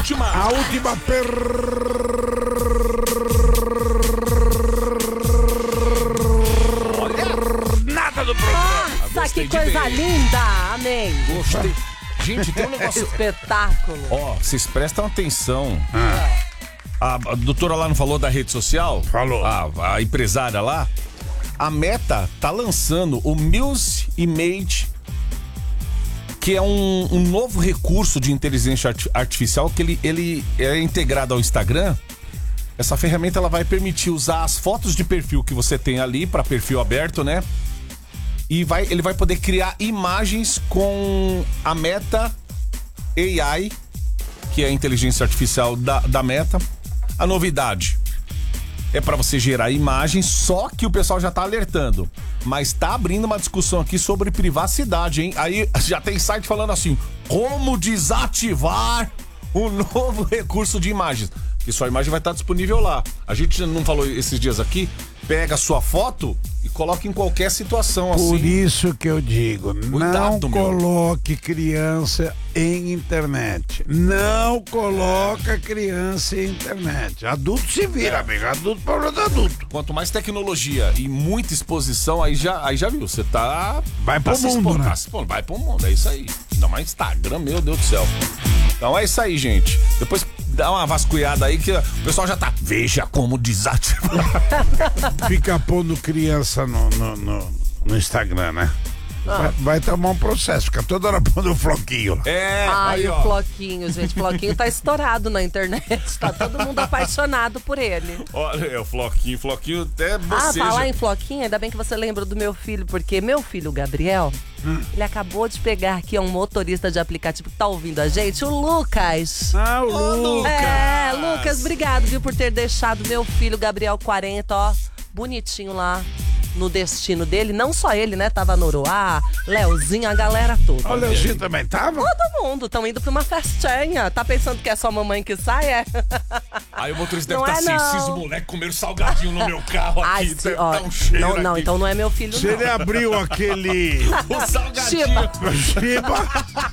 última. A última nada do programa. Nossa, que coisa linda. Amém. Gostei. Gente, tem um negócio... Espetáculo. Ó, vocês prestam atenção. A doutora lá não falou da rede social? Falou. A empresária lá. A Meta tá lançando o Muse Image, que é um novo recurso de inteligência artificial que ele é integrado ao Instagram. Essa ferramenta ela vai permitir usar as fotos de perfil que você tem ali para perfil aberto, né? E ele vai poder criar imagens com a Meta AI, que é a inteligência artificial da Meta. A novidade é para você gerar imagens, só que o pessoal já tá alertando. Mas tá abrindo uma discussão aqui sobre privacidade, hein? Aí já tem site falando assim, como desativar o novo recurso de imagens. Que sua imagem vai estar disponível lá. A gente não falou esses dias aqui, pega a sua foto e coloca em qualquer situação assim. Por isso que eu digo, Cuidado, não coloque criança em internet. Não coloca criança em internet. Adulto se vira, amigo. Adulto, problema do adulto. Quanto mais tecnologia e muita exposição, aí já viu, você tá... Vai pro mundo, né? Vai pro mundo, é isso aí. Ainda mais Instagram, meu Deus do céu. Então é isso aí, gente. Depois dá uma vasculhada aí que o pessoal já tá... Veja como desativar. Fica pondo criança no Instagram, né? Vai tomar um processo, fica toda hora pondo um floquinho lá. Ai, o Floquinho, gente. Floquinho tá estourado na internet. Tá todo mundo apaixonado por ele. Olha, o Floquinho até você. Falar em Floquinho, ainda bem que você lembra do meu filho, porque meu filho, Gabriel, ele acabou de pegar aqui um motorista de aplicativo que tá ouvindo a gente, o Lucas. O Lucas. Lucas, obrigado, viu, por ter deixado meu filho, Gabriel 40, ó, bonitinho lá no destino dele. Não só ele, né? Tava Noroá, Leozinho, a galera toda. O Leozinho também tava? Todo mundo, estão indo pra uma festinha. Tá pensando que é só mamãe que sai, é? Aí o motorista Não deve estar assim, esses moleques comeram salgadinho no meu carro aqui, deve dar um cheiro não, aqui. então não é meu filho, Se não. ele abriu aquele... O salgadinho. Chiba.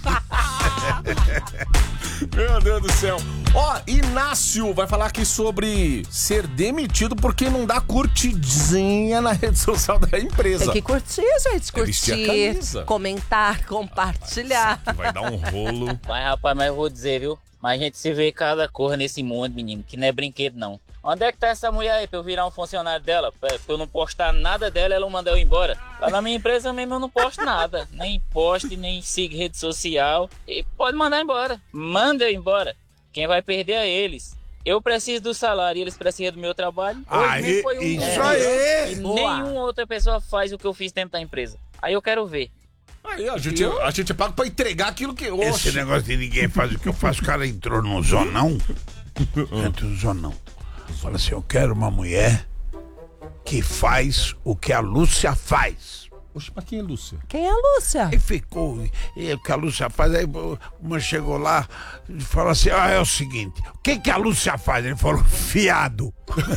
Meu Deus do céu. Ó, Inácio vai falar aqui sobre ser demitido porque não dá curtidinha na rede social da empresa. Tem que curtir, gente. Curtir, comentar, compartilhar. Vai dar um rolo. Mas, rapaz, mas eu vou dizer, viu? Mas a gente se vê cada cor nesse mundo, menino, que não é brinquedo, não. Onde é que tá essa mulher aí pra eu virar um funcionário dela? Pra eu não postar nada dela, ela manda eu embora. Lá na minha empresa mesmo eu não posto nada. Nem poste, nem siga rede social. E pode mandar embora. Manda eu embora. Quem vai perder é eles. Eu preciso do salário e eles precisam do meu trabalho. Aí, isso aí! E nenhuma outra pessoa faz o que eu fiz dentro da empresa. Aí eu quero ver. Aí, a gente é pago pra entregar aquilo que... Esse negócio de ninguém faz o que eu faço, o cara entrou num zonão. Entrou no zonão. Fala assim, eu quero uma mulher que faz o que a Lúcia faz. Oxe, mas quem é Lúcia? Quem é a Lúcia? Aí ficou, o que a Lúcia faz, aí uma chegou lá e falou assim, é o seguinte, o que a Lúcia faz? Ele falou, fiado.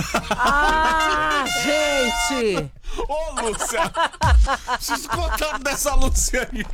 Ah, gente! Ô, Lúcia! Preciso contar dessa Lúcia aí.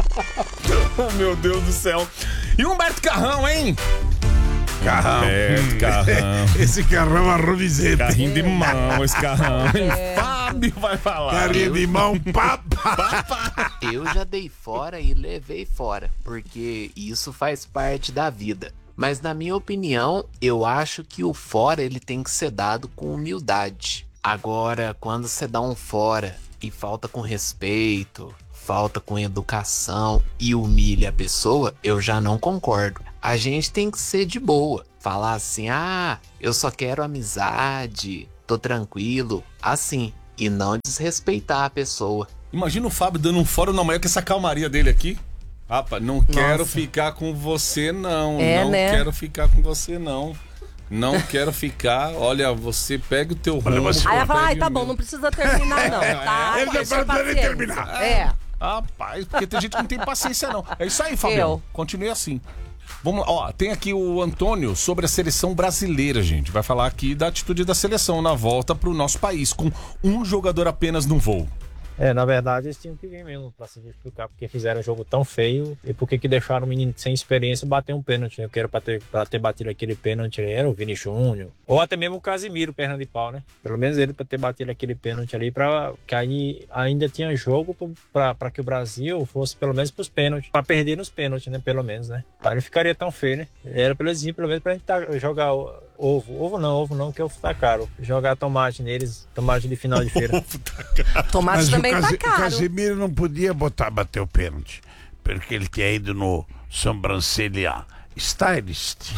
Oh, meu Deus do céu. E Humberto Carrão, hein? Carrão. Carrão. Esse carrão é arroviseta. Carrinho de mão, esse carrão. Fábio vai falar. Carrinho de mão, papa. Eu já dei fora e levei fora, porque isso faz parte da vida. Mas na minha opinião, eu acho que o fora ele tem que ser dado com humildade. Agora, quando você dá um fora e falta com respeito, falta com educação e humilha a pessoa, eu já não concordo. A gente tem que ser de boa. Falar assim, eu só quero amizade, tô tranquilo, assim. E não desrespeitar a pessoa. Imagina o Fábio dando um fora na manhã com essa calmaria dele aqui. Rapaz, não quero ficar com você não. Quero ficar com você não. Não quero ficar. Olha, você pega o teu rumo. Aí ela fala, tá bom, não precisa terminar não. Tá, ele já pode terminar. Rapaz, porque tem gente que não tem paciência não. É isso aí, Fabião. Continue assim. Vamos lá, ó, tem aqui o Antônio sobre a seleção brasileira, gente. Vai falar aqui da atitude da seleção na volta pro nosso país, com um jogador apenas no voo. Na verdade eles tinham que vir mesmo pra se explicar porque fizeram um jogo tão feio e por que deixaram o menino sem experiência bater um pênalti. Eu quero pra ter batido aquele pênalti era o Vini Júnior. Ou até mesmo o Casimiro, perna de pau, né? Pelo menos ele pra ter batido aquele pênalti ali, que aí ainda tinha jogo pra que o Brasil fosse pelo menos pros pênaltis. Pra perder nos pênaltis, né? Pelo menos, né? Aí não ficaria tão feio, né? Era pelo menos pra gente jogar ovo não, que ovo tá caro. Jogar tomate neles, tomate de final de feira. Tomate Mas também tá o caro. Casemiro não podia bater o pênalti, porque ele tinha ido no sobrancelha stylist.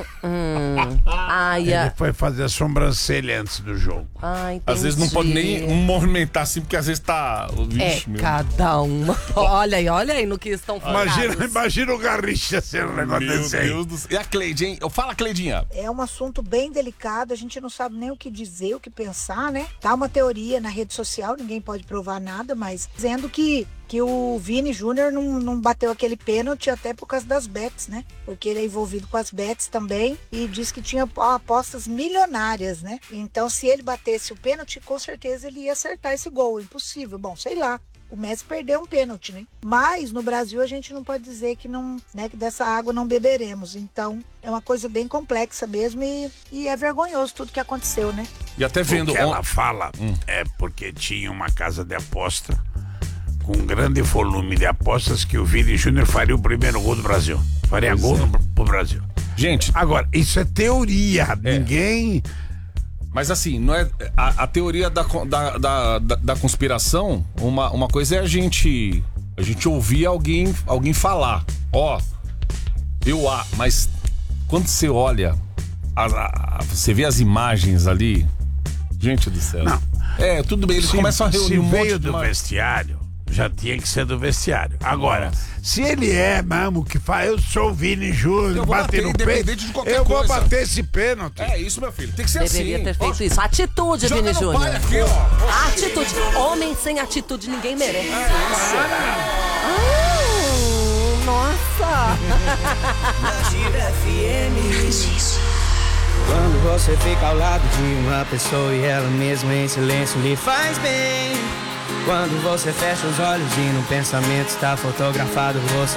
Ele foi fazer a sobrancelha antes do jogo. Entendi. Às vezes não pode nem movimentar assim, porque às vezes tá... Vixe, meu. Cada uma. Olha aí no que estão falando. Imagina o Garrincha sendo um negócio desse aí. Deus do céu. E a Cleide, hein? Fala, Cleidinha. É um assunto bem delicado, a gente não sabe nem o que dizer, o que pensar, né? Tá uma teoria na rede social, ninguém pode provar nada, mas dizendo que o Vini Júnior não bateu aquele pênalti até por causa das bets, né? Porque ele é envolvido com as bets também e diz que tinha apostas milionárias, né? Então, se ele batesse o pênalti, com certeza ele ia acertar esse gol. Impossível. Bom, sei lá. O Messi perdeu um pênalti, né? Mas no Brasil a gente não pode dizer que não, né, que dessa água não beberemos. Então, é uma coisa bem complexa mesmo e é vergonhoso tudo que aconteceu, né? E até vendo... O que ela fala é porque tinha uma casa de aposta com um grande volume de apostas que o Vini Júnior faria o primeiro gol do Brasil. Faria gol pro Brasil. Gente... Agora, isso é teoria. Ninguém... Mas assim, não é a teoria da conspiração, uma coisa é a gente ouvir alguém falar, mas quando você olha, você vê as imagens ali, gente do céu. Não. Tudo bem, eles começam a reunir um monte veio do vestiário, já tinha que ser do vestiário. Agora, se ele é mesmo que faz, eu sou o Vini Júnior, bater no peito, eu vou bater esse pênalti. É isso, meu filho, tem que ser Deveria assim. ter feito isso. Atitude, Joga Vini no Júnior. pai aqui, ó. Atitude. Homem sem atitude ninguém merece. Nossa. Quando você fica ao lado de uma pessoa e ela mesma em silêncio lhe faz bem. Quando você fecha os olhos e no pensamento está fotografado você